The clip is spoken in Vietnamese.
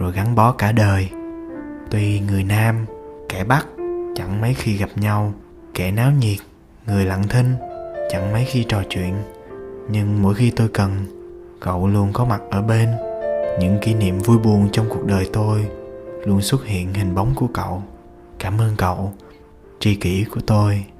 rồi gắn bó cả đời. Tuy người Nam, kẻ Bắc chẳng mấy khi gặp nhau, kẻ náo nhiệt, người lặng thinh, chẳng mấy khi trò chuyện, nhưng mỗi khi tôi cần, cậu luôn có mặt ở bên. Những kỷ niệm vui buồn trong cuộc đời tôi luôn xuất hiện hình bóng của cậu. Cảm ơn cậu, tri kỷ của tôi.